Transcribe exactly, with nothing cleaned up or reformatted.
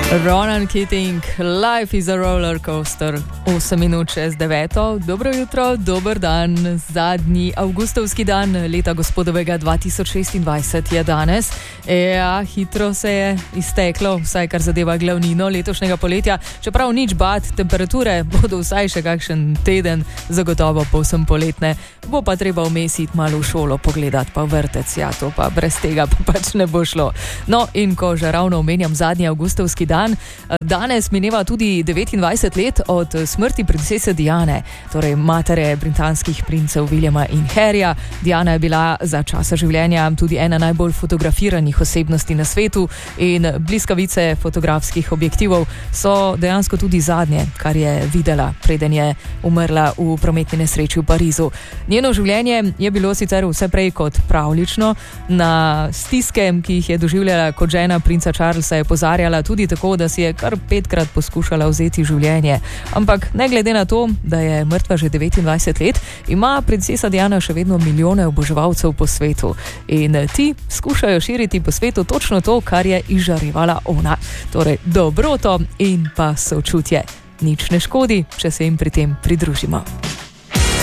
Ronan Keating, Life is a roller coaster. osem minut čez deveto. Dobro jutro, dober dan. Zadnji avgustovski dan leta gospodovega dva tisoč šestindvajset je danes. Ja, hitro se je izteklo, vsaj kar zadeva glavnino letošnjega poletja. Čeprav nič bad, temperature bodo vsaj še kakšen teden, zagotovo povsem poletne. Bo pa treba vmes iti malo v šolo pogledati, pa vrtec, ja, to pa brez tega pa pač ne bo šlo. No, in ko že ravno omenjam zadnji avgustovski dan, danes mineva tudi devetindvajset let od smrti princese Diane, torej matere britanskih princev Williama in Harryja. Diana je bila za časa življenja tudi ena najbolj fotografiranih osebnosti na svetu in bliskavice fotografskih objektivov so dejansko tudi zadnje, kar je videla, preden je umrla v prometni nesreči v Parizu. Njeno življenje je bilo sicer vse prej kot pravljično. Na stiske, ki jih je doživljala kot žena princa Charlesa, je pozarjala tudi tako, da si je kar petkrat poskušala vzeti življenje. Ampak ne glede na to, da je mrtva že devetindvajset let, ima princesa Diana še vedno milijone oboževalcev po svetu. In ti skušajo širiti po svetu točno to, kar je izžarevala ona. Torej dobroto in pa sočutje. Nič ne škodi, če se jim pri tem pridružimo.